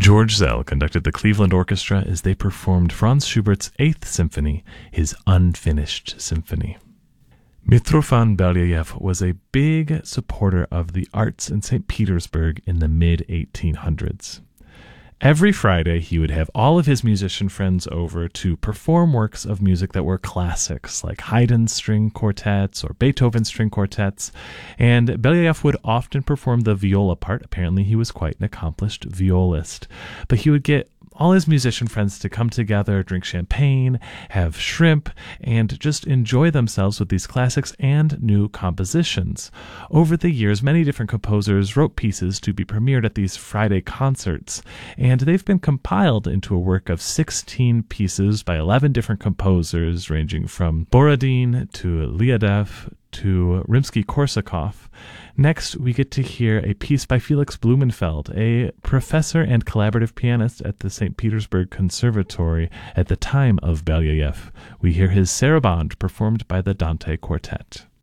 George Szell conducted the Cleveland Orchestra as they performed Franz Schubert's Eighth Symphony, his unfinished symphony. Mitrofan Belyayev was a big supporter of the arts in St. Petersburg in the mid-1800s. Every Friday, he would have all of his musician friends over to perform works of music that were classics, like Haydn's string quartets or Beethoven's string quartets, and Belyayev would often perform the viola part. Apparently, he was quite an accomplished violist. But he would get all his musician friends to come together, drink champagne, have shrimp, and just enjoy themselves with these classics and new compositions. Over the years, many different composers wrote pieces to be premiered at these Friday concerts, and they've been compiled into a work of 16 pieces by 11 different composers, ranging from Borodin to Liadev to Rimsky-Korsakov. Next, we get to hear a piece by Felix Blumenfeld, a professor and collaborative pianist at the St. Petersburg Conservatory at the time of Belyayev. We hear his Sarabande performed by the Dante Quartet.